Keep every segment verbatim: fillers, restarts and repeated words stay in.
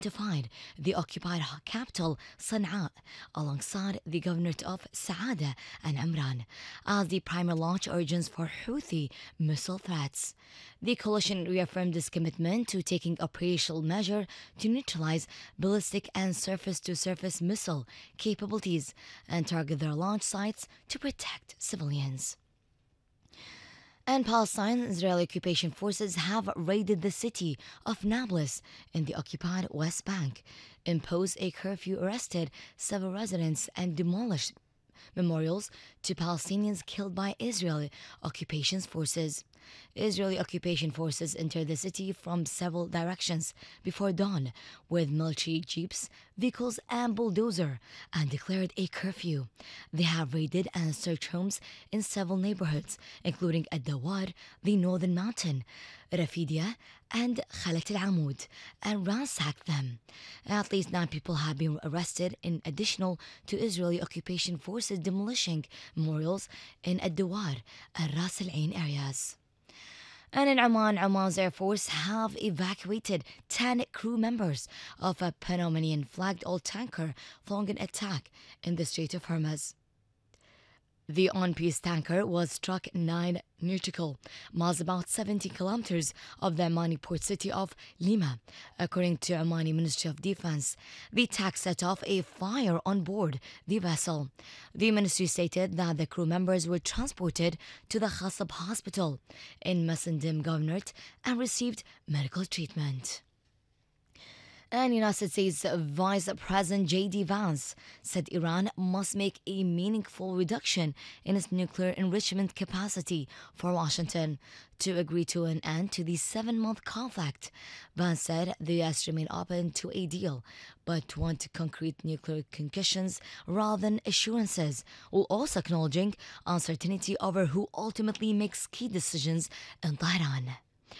defied the occupied capital Sana'a alongside the governorate of Saada and Imran as the primary launch origins for Houthi missile threats. The coalition reaffirmed its commitment to taking operational measure to neutralize ballistic and surface-to-surface missile capabilities and target their launch sites to protect civilians. And Palestine, Israeli occupation forces have raided the city of Nablus in the occupied West Bank, imposed a curfew, arrested several residents, and demolished memorials to Palestinians killed by Israeli occupation forces. Israeli occupation forces entered the city from several directions before dawn with military jeeps, vehicles, and bulldozer and declared a curfew. They have raided and searched homes in several neighborhoods, including Ad-Dawar, the Northern Mountain, Rafidia, and Khalat al-Amud, and ransacked them. At least nine people have been arrested in addition to Israeli occupation forces demolishing memorials in Ad-Dawar and Ras Al Ain areas. And in Oman, Oman's Air Force have evacuated ten crew members of a Panamanian flagged oil tanker following an attack in the Strait of Hormuz. The on-peace tanker was struck nine nautical miles, about seventy kilometers, of the Omani port city of Lima, according to Omani Ministry of Defense. The attack set off a fire on board the vessel. The ministry stated that the crew members were transported to the Khasab Hospital in Masandim Governorate and received medical treatment. And United States Vice President J D Vance said Iran must make a meaningful reduction in its nuclear enrichment capacity for Washington to agree to an end to the seven-month conflict. Vance said the U S remain open to a deal, but want concrete nuclear conditions rather than assurances, while also acknowledging uncertainty over who ultimately makes key decisions in Tehran.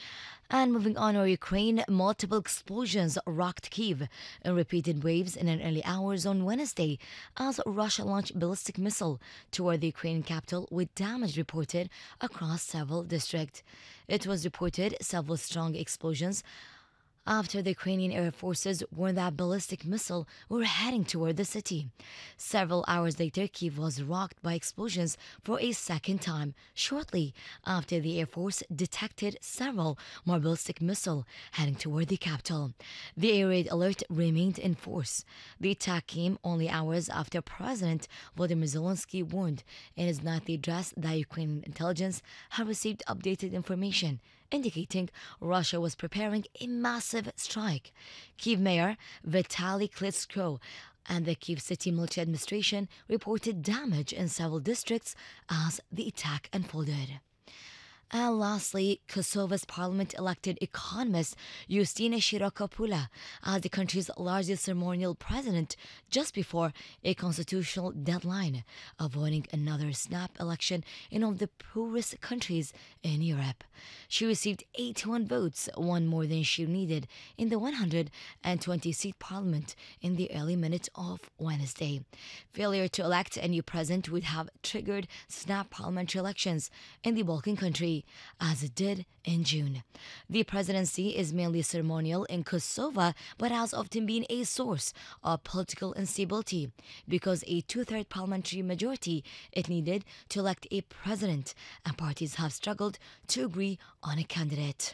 And moving on, to Ukraine, multiple explosions rocked Kyiv in repeated waves in the early hours on Wednesday as Russia launched ballistic missile toward the Ukrainian capital with damage reported across several districts. It was reported several strong explosions after the Ukrainian Air Forces warned that ballistic missile were heading toward the city. Several hours later, Kyiv was rocked by explosions for a second time, shortly after the Air Force detected several more ballistic missiles heading toward the capital. The air raid alert remained in force. The attack came only hours after President Volodymyr Zelensky warned in his nightly address that Ukrainian intelligence had received updated information indicating Russia was preparing a massive strike. Kyiv Mayor Vitaly Klitschko and the Kyiv City Military Administration reported damage in several districts as the attack unfolded. And lastly, Kosovo's parliament elected economist Justina Shirokopula as the country's largest ceremonial president just before a constitutional deadline, avoiding another snap election in one of the poorest countries in Europe. She received eighty-one votes, one more than she needed in the one hundred twenty-seat parliament in the early minutes of Wednesday. Failure to elect a new president would have triggered snap parliamentary elections in the Balkan country, as it did in June. The presidency is mainly ceremonial in Kosovo, but has often been a source of political instability because a two-third parliamentary majority is needed to elect a president, and parties have struggled to agree on a candidate.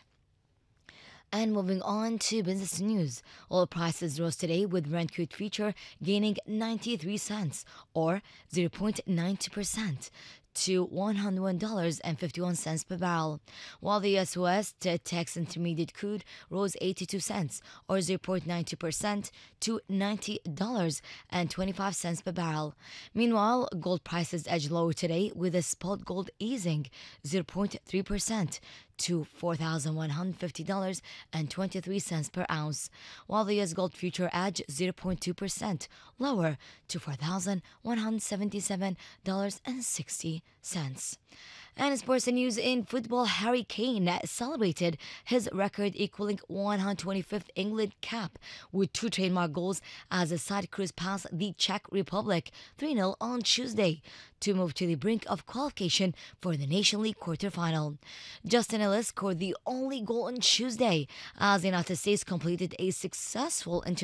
And moving on to business news, oil prices rose today with Brent crude future gaining ninety-three cents or zero point nine two percent to one hundred one dollars and fifty-one cents per barrel, while the U S West Texas Intermediate crude rose eighty-two cents or zero point nine two percent to ninety dollars and twenty-five cents per barrel. Meanwhile, gold prices edged lower today with the spot gold easing zero point three percent to four thousand one hundred fifty dollars and twenty-three cents per ounce, while the U S gold future edged zero point two percent lower to four thousand one hundred seventy-seven dollars and sixty cents. And in sports news, in football, Harry Kane celebrated his record equaling one hundred twenty-fifth England cap with two trademark goals as the side cruised past the Czech Republic three nil on Tuesday to move to the brink of qualification for the Nation League quarterfinal. Justin Ellis scored the only goal on Tuesday as the United States completed a successful international